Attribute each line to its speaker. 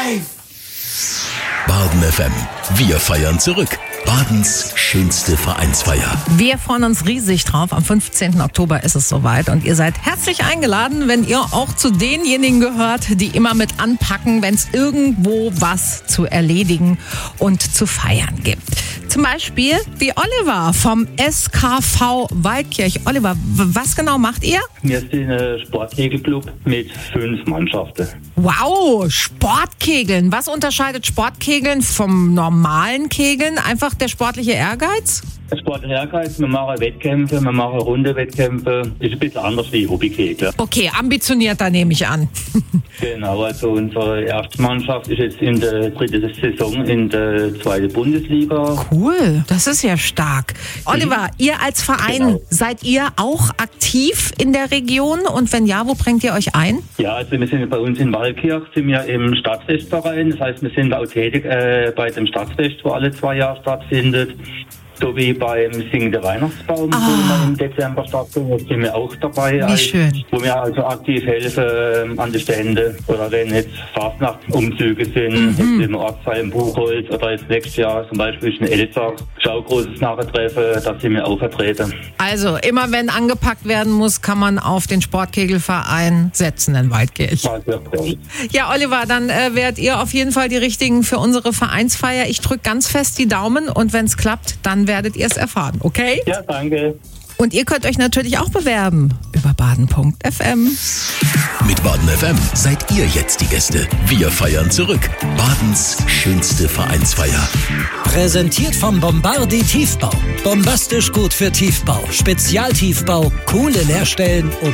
Speaker 1: Baden FM. Wir feiern zurück. Badens schönste Vereinsfeier.
Speaker 2: Wir freuen uns riesig drauf. Am 15. Oktober ist es soweit und ihr seid herzlich eingeladen, wenn ihr auch zu denjenigen gehört, die immer mit anpacken, wenn es irgendwo was zu erledigen und zu feiern gibt. Zum Beispiel wie Oliver vom SKV Waldkirch. Oliver, was genau macht ihr?
Speaker 3: Wir sind ein Sportkegelclub mit 5 Mannschaften.
Speaker 2: Wow, Sportkegeln. Was unterscheidet Sportkegeln vom normalen Kegeln? Einfach der sportliche Ehrgeiz?
Speaker 3: Sportlicher Ehrgeiz, wir machen Wettkämpfe, wir machen Runde-Wettkämpfe. Ist ein bisschen anders wie Hobbykegeln.
Speaker 2: Okay, ambitionierter nehme ich an.
Speaker 3: Genau, also unsere erste Mannschaft ist jetzt in der 3. Saison in der 2. Bundesliga.
Speaker 2: Cool, das ist ja stark. Oliver, ihr als Verein,
Speaker 3: Genau.
Speaker 2: seid ihr auch aktiv in der Region? Und wenn ja, wo bringt ihr euch ein?
Speaker 3: Ja, also wir sind bei uns in Waldkirch, sind wir im Stadtfestverein. Das heißt, wir sind auch tätig bei dem Stadtfest, wo alle 2 Jahre stattfindet. So wie beim Singende Weihnachtsbaum, wo wir im Dezember stattfindet, sind wir auch dabei.
Speaker 2: Wie schön.
Speaker 3: Wo wir also aktiv helfen an den Ständen. Oder wenn jetzt Fastnachtsumzüge sind, jetzt im Ortsteil im Buchholz oder jetzt nächstes Jahr zum Beispiel in Elzach, schaugroßes Nachentreffen, da sind wir auch vertreten.
Speaker 2: Also immer wenn angepackt werden muss, kann man auf den Sportkegelverein setzen in Waldkirch. Ja, Oliver, dann werdet ihr auf jeden Fall die Richtigen für unsere Vereinsfeier. Ich drücke ganz fest die Daumen und wenn es klappt, dann werdet ihr es erfahren, okay?
Speaker 3: Ja, danke.
Speaker 2: Und ihr könnt euch natürlich auch bewerben über baden.fm.
Speaker 1: Mit Baden FM seid ihr jetzt die Gäste. Wir feiern zurück. Badens schönste Vereinsfeier.
Speaker 4: Präsentiert vom Bombardi Tiefbau. Bombastisch gut für Tiefbau. Spezialtiefbau, coole Leerstellen und